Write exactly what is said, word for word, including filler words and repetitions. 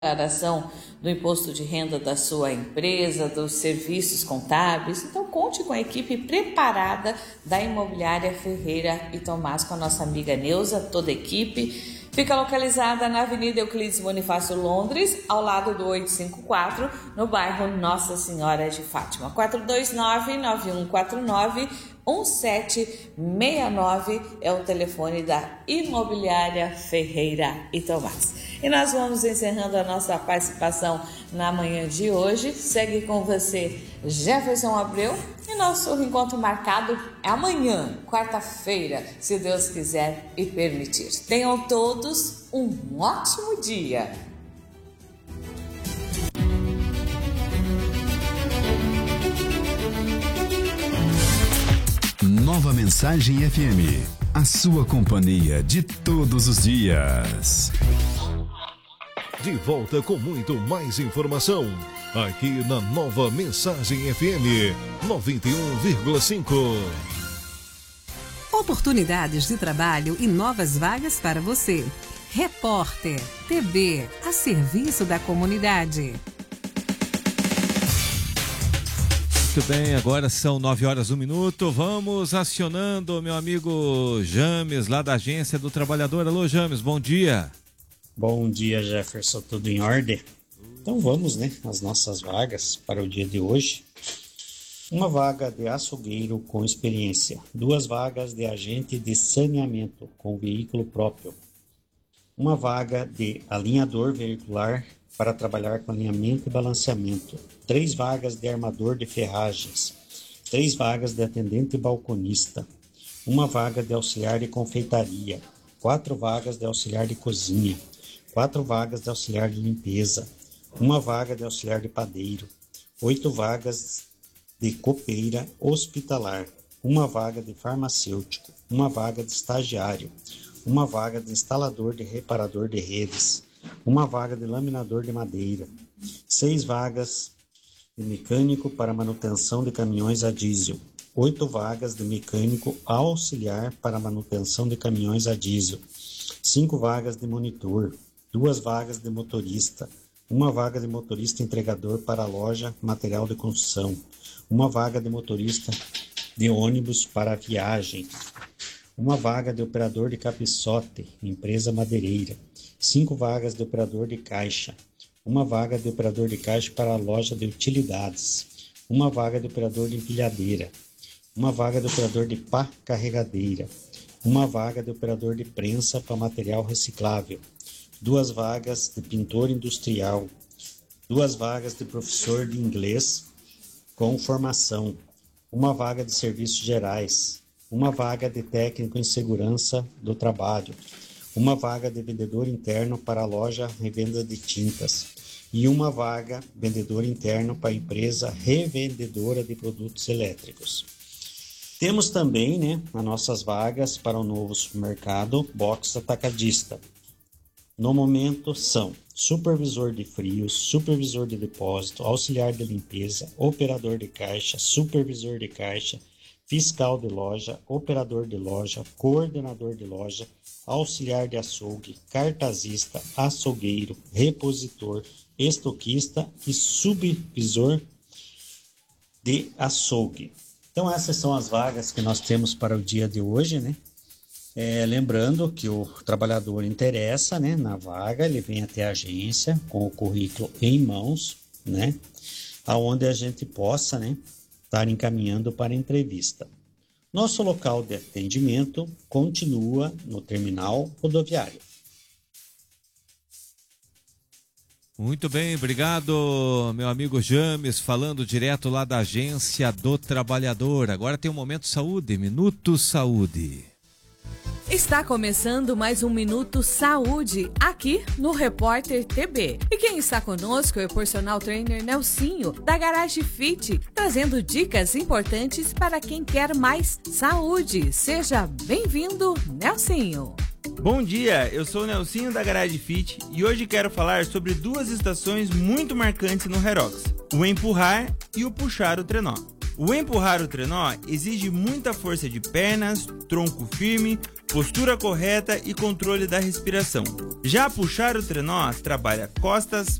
declaração do imposto de renda da sua empresa, dos serviços contábeis. Então conte com a equipe preparada da Imobiliária Ferreira e Tomás, com a nossa amiga Neuza, toda a equipe. Fica localizada na Avenida Euclides Bonifácio, Londres, ao lado do oitocentos e cinquenta e quatro, no bairro Nossa Senhora de Fátima. quatro dois nove, nove um quatro nove, um sete seis nove é o telefone da Imobiliária Ferreira e Tomás. E nós vamos encerrando a nossa participação na manhã de hoje. Segue com você Jefferson Abreu, e nosso reencontro marcado é amanhã, quarta-feira, se Deus quiser e permitir. Tenham todos um ótimo dia. Nova Mensagem F M, a sua companhia de todos os dias. De volta com muito mais informação, aqui na Nova Mensagem F M noventa e um vírgula cinco. Oportunidades de trabalho e novas vagas para você. Repórter T B, a serviço da comunidade. Muito bem, agora são nove horas, um minuto. Vamos acionando meu amigo James, lá da Agência do Trabalhador. Alô, James, bom dia. Bom dia, Jefferson, tudo em ordem? Então vamos, né, às nossas vagas para o dia de hoje. Uma vaga de açougueiro com experiência, duas vagas de agente de saneamento com veículo próprio, uma vaga de alinhador veicular para trabalhar com alinhamento e balanceamento, três vagas de armador de ferragens, três vagas de atendente balconista, uma vaga de auxiliar de confeitaria, quatro vagas de auxiliar de cozinha, quatro vagas de auxiliar de limpeza, uma vaga de auxiliar de padeiro, oito vagas de copeira hospitalar, uma vaga de farmacêutico, uma vaga de estagiário, uma vaga de instalador de reparador de redes, uma vaga de laminador de madeira, seis vagas de mecânico para manutenção de caminhões a diesel, oito vagas de mecânico auxiliar para manutenção de caminhões a diesel, cinco vagas de monitor, duas vagas de motorista, uma vaga de motorista entregador para a loja material de construção, uma vaga de motorista de ônibus para viagem, uma vaga de operador de cabeçote, empresa madeireira, cinco vagas de operador de caixa, uma vaga de operador de caixa para a loja de utilidades, uma vaga de operador de empilhadeira, uma vaga de operador de pá carregadeira, uma vaga de operador de prensa para material reciclável, duas vagas de pintor industrial, duas vagas de professor de inglês com formação, uma vaga de serviços gerais, uma vaga de técnico em segurança do trabalho, uma vaga de vendedor interno para a loja revenda de tintas e uma vaga vendedor interno para a empresa revendedora de produtos elétricos. Temos também, né, as nossas vagas para o novo supermercado Box Atacadista. No momento são supervisor de frios, supervisor de depósito, auxiliar de limpeza, operador de caixa, supervisor de caixa, fiscal de loja, operador de loja, coordenador de loja, auxiliar de açougue, cartazista, açougueiro, repositor, estoquista e subvisor de açougue. Então essas são as vagas que nós temos para o dia de hoje, né? É, lembrando que o trabalhador interessa, né, na vaga, ele vem até a agência com o currículo em mãos, né, aonde a gente possa, né, estar encaminhando para a entrevista. Nosso local de atendimento continua no terminal rodoviário. Muito bem, obrigado, meu amigo James, falando direto lá da Agência do Trabalhador. Agora tem o Momento Saúde, Minuto Saúde. Está começando mais um Minuto Saúde, aqui no Repórter T B. E quem está conosco é o personal trainer Nelsinho, da Garage Fit, trazendo dicas importantes para quem quer mais saúde. Seja bem-vindo, Nelsinho. Bom dia, eu sou o Nelsinho da Garage Fit e hoje quero falar sobre duas estações muito marcantes no Herox, o empurrar e o puxar o trenó. O empurrar o trenó exige muita força de pernas, tronco firme, postura correta e controle da respiração. Já puxar o trenó trabalha costas,